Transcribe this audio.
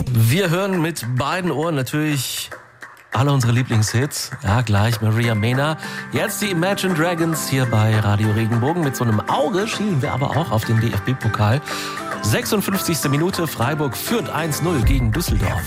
Wir hören mit beiden Ohren natürlich alle unsere Lieblingshits. Ja, gleich Maria Mena. Jetzt die Imagine Dragons hier bei Radio Regenbogen. Mit so einem Auge schielen wir aber auch auf den DFB-Pokal. 56. Minute, Freiburg führt 1-0 gegen Düsseldorf.